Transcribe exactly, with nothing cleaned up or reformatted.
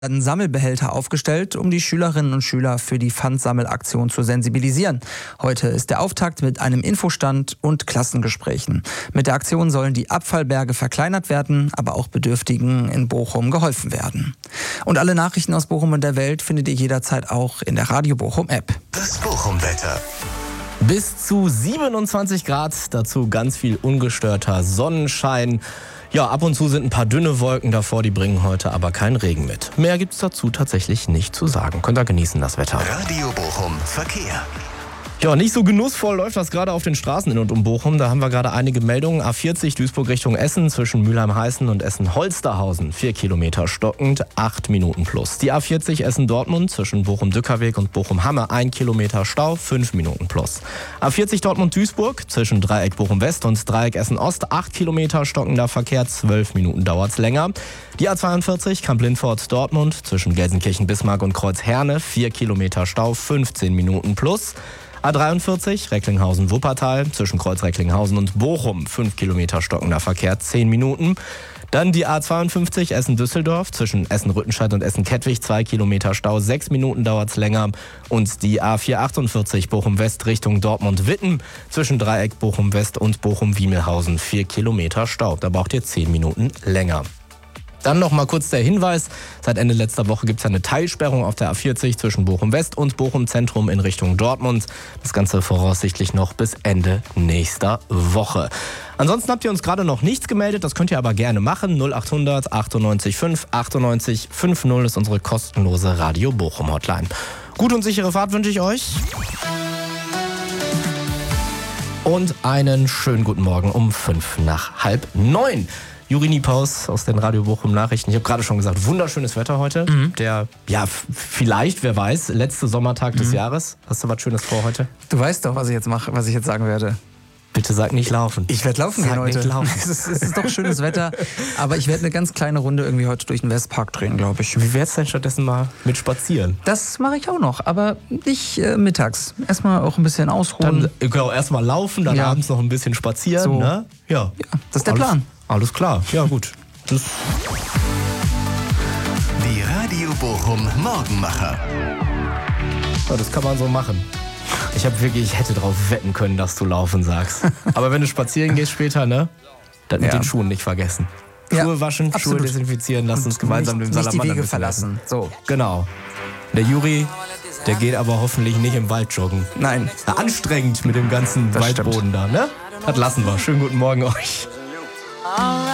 Werden Sammelbehälter aufgestellt, um die Schülerinnen und Schüler für die Pfandsammelaktion zu sensibilisieren. Heute ist der Auftakt mit einem Infostand und Klassengesprächen. Mit der Aktion sollen die Abfallberge verkleinert werden, aber auch Bedürftigen in Bochum geholfen werden. Und alle Nachrichten aus Bochum und der Welt findet ihr jederzeit auch in der Radio Bochum App. Das Bochum-Wetter. Bis zu siebenundzwanzig Grad, dazu ganz viel ungestörter Sonnenschein. Ja, ab und zu sind ein paar dünne Wolken davor, die bringen heute aber keinen Regen mit. Mehr gibt's dazu tatsächlich nicht zu sagen. Könnt ihr genießen, das Wetter. Radio Bochum Verkehr. Ja, nicht so genussvoll läuft das gerade auf den Straßen in und um Bochum. Da haben wir gerade einige Meldungen. A vierzig Duisburg Richtung Essen zwischen Mülheim-Heißen und Essen-Holsterhausen. Vier Kilometer stockend, acht Minuten plus. Die A vierzig Essen-Dortmund zwischen Bochum-Dückerweg und Bochum-Hamme. Ein Kilometer Stau, fünf Minuten plus. A vierzig Dortmund-Duisburg zwischen Dreieck Bochum-West und Dreieck Essen-Ost. Acht Kilometer stockender Verkehr, zwölf Minuten dauert's länger. Die A zweiundvierzig Kamp-Lindfort-Dortmund zwischen Gelsenkirchen-Bismarck und Kreuz-Herne. Vier Kilometer Stau, fünfzehn Minuten plus. A dreiundvierzig Recklinghausen-Wuppertal zwischen Kreuz Recklinghausen und Bochum. fünf Kilometer stockender Verkehr, zehn Minuten. Dann die A zweiundfünfzig Essen-Düsseldorf zwischen Essen-Rüttenscheid und Essen-Kettwig. zwei Kilometer Stau, sechs Minuten dauert's länger. Und die A vierhundertachtundvierzig Bochum-West Richtung Dortmund-Witten zwischen Dreieck Bochum-West und Bochum-Wiemelhausen. vier Kilometer Stau. Da braucht ihr zehn Minuten länger. Dann noch mal kurz der Hinweis, seit Ende letzter Woche gibt es eine Teilsperrung auf der A vierzig zwischen Bochum-West und Bochum-Zentrum in Richtung Dortmund. Das Ganze voraussichtlich noch bis Ende nächster Woche. Ansonsten habt ihr uns gerade noch nichts gemeldet, das könnt ihr aber gerne machen. null achthundert achtundneunzig fünf achtundneunzig fünfzig ist unsere kostenlose Radio Bochum Hotline. Gute und sichere Fahrt wünsche ich euch. Und einen schönen guten Morgen um fünf nach halb neun. Juri Niepaus aus den Radio Bochum Nachrichten. Ich habe gerade schon gesagt, wunderschönes Wetter heute. Mhm. Der, ja, f- vielleicht, wer weiß, letzte Sommertag mhm. des Jahres. Hast du was Schönes vor heute? Du weißt doch, was ich jetzt mache, was ich jetzt sagen werde. Bitte sag nicht laufen. Ich werde laufen sag gehen heute. Nicht laufen. Es ist, es ist doch schönes Wetter, aber ich werde eine ganz kleine Runde irgendwie heute durch den Westpark drehen, glaube ich. Wie wär's denn stattdessen mal mit spazieren? Das mache ich auch noch, aber nicht äh, mittags. Erstmal auch ein bisschen ausruhen. Dann genau, erstmal laufen, dann Ja. abends noch ein bisschen spazieren. So. Ne? Ja. Ja, das ist der alles, Plan. Alles klar, ja gut. Das Die Radio Bochum Morgenmacher. Ja, das kann man so machen. Ich habe wirklich, ich hätte drauf wetten können, dass du laufen sagst. Aber wenn du spazieren gehst später, ne? Das mit Ja. den Schuhen nicht vergessen. Ja, Schuhe waschen, absolut. Schuhe desinfizieren, lass uns gemeinsam nicht, den nicht die Salamander Wege ein bisschen verlassen. essen. So. Genau. Der Juri, der geht aber hoffentlich nicht im Wald joggen. Nein. Ja, anstrengend mit dem ganzen Das Waldboden stimmt. da, ne? Das lassen wir. Schönen guten Morgen euch.